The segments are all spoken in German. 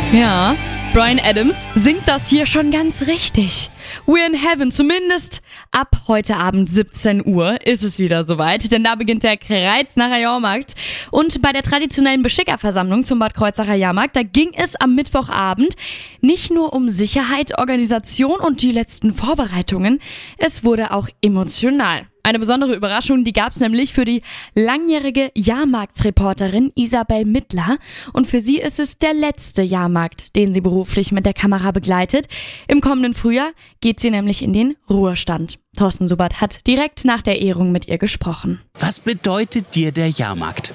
Ja, Bryan Adams singt das hier schon ganz richtig. We're in heaven, zumindest ab heute Abend 17 Uhr ist es wieder soweit, denn da beginnt der Kreuznacher Jahrmarkt. Und bei der traditionellen Beschickerversammlung zum Bad Kreuznacher Jahrmarkt, da ging es am Mittwochabend nicht nur um Sicherheit, Organisation und die letzten Vorbereitungen, es wurde auch emotional. Eine besondere Überraschung, die gab es nämlich für die langjährige Jahrmarktsreporterin Isabel Mittler. Und für sie ist es der letzte Jahrmarkt, den sie beruflich mit der Kamera begleitet. Im kommenden Frühjahr geht sie nämlich in den Ruhestand. Thorsten Subert hat direkt nach der Ehrung mit ihr gesprochen. Was bedeutet dir der Jahrmarkt?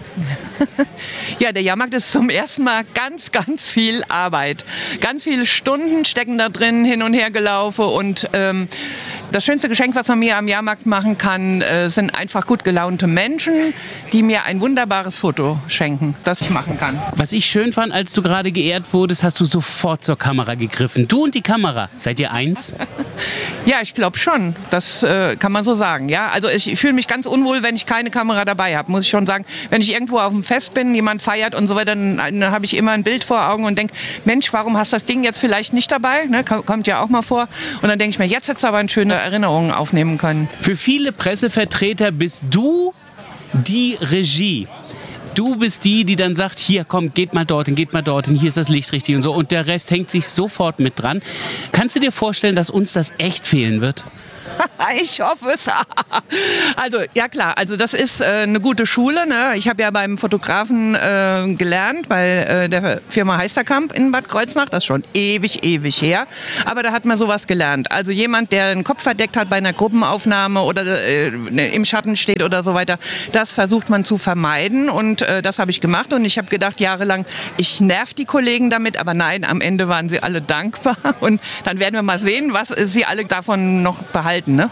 Ja, der Jahrmarkt ist zum ersten Mal ganz viel Arbeit. Ganz viele Stunden stecken da drin, hin und her gelaufen. Und das schönste Geschenk, was man mir am Jahrmarkt machen kann, sind einfach gut gelaunte Menschen, die mir ein wunderbares Foto schenken, das ich machen kann. Was ich schön fand, als du gerade geehrt wurdest, hast du sofort zur Kamera gegriffen. Du und die Kamera, seid ihr eins? Ja, ich glaube schon. Das kann man so sagen. Ja? Also ich fühle mich ganz unwohl, wenn ich keine Kamera dabei habe, muss ich schon sagen. Wenn ich irgendwo auf dem Fest bin, jemand feiert und so weiter, dann habe ich immer ein Bild vor Augen und denke, Mensch, warum hast du das Ding jetzt vielleicht nicht dabei? Ne? Kommt ja auch mal vor. Und dann denke ich mir, jetzt hättest du aber eine schöne Erinnerung aufnehmen können. Für viele Pressevertreter bist du die Regie. Du bist die dann sagt, hier, komm, geht mal dorthin, hier ist das Licht richtig und so. Und der Rest hängt sich sofort mit dran. Kannst du dir vorstellen, dass uns das echt fehlen wird? Ich hoffe es. Also, ja klar, also das ist eine gute Schule. Ne? Ich habe ja beim Fotografen gelernt, bei der Firma Heisterkamp in Bad Kreuznach. Das ist schon ewig her. Aber da hat man sowas gelernt. Also jemand, der den Kopf verdeckt hat bei einer Gruppenaufnahme oder im Schatten steht oder so weiter, das versucht man zu vermeiden. Und das habe ich gemacht. Und ich habe gedacht, jahrelang, ich nerv die Kollegen damit. Aber nein, am Ende waren sie alle dankbar. Und dann werden wir mal sehen, was sie alle davon noch behalten. Ne?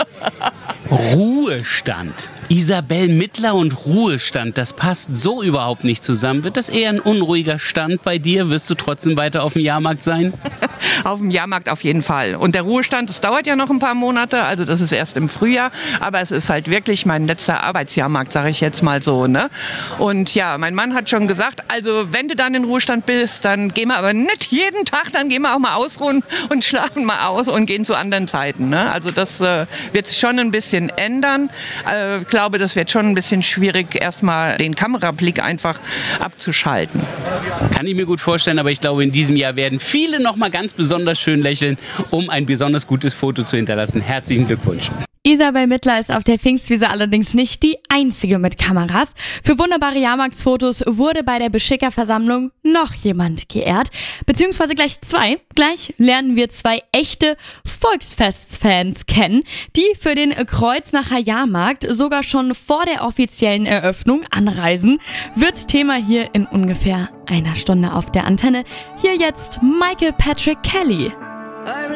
Ruhestand. Isabel Mittler und Ruhestand, das passt so überhaupt nicht zusammen. Wird das eher ein unruhiger Stand bei dir? Wirst du trotzdem weiter auf dem Jahrmarkt sein? Auf dem Jahrmarkt auf jeden Fall. Und der Ruhestand, das dauert ja noch ein paar Monate, also das ist erst im Frühjahr. Aber es ist halt wirklich mein letzter Arbeitsjahrmarkt, sage ich jetzt mal so. Ne? Und ja, mein Mann hat schon gesagt, also wenn du dann in Ruhestand bist, dann gehen wir aber nicht jeden Tag, dann gehen wir auch mal ausruhen und schlafen mal aus und gehen zu anderen Zeiten. Ne? Also das wird sich schon ein bisschen ändern. Ich glaube, das wird schon ein bisschen schwierig, erstmal den Kamerablick einfach abzuschalten. Kann ich mir gut vorstellen, aber ich glaube, in diesem Jahr werden viele noch mal ganz besonders schön lächeln, um ein besonders gutes Foto zu hinterlassen. Herzlichen Glückwunsch. Isabel Mittler ist auf der Pfingstwiese allerdings nicht die einzige mit Kameras. Für wunderbare Jahrmarktsfotos wurde bei der Beschickerversammlung noch jemand geehrt, beziehungsweise gleich zwei. Gleich lernen wir zwei echte Volksfestfans kennen, die für den Kreuznacher Jahrmarkt sogar schon vor der offiziellen Eröffnung anreisen. Wird Thema hier in ungefähr einer Stunde auf der Antenne. Hier jetzt Michael Patrick Kelly.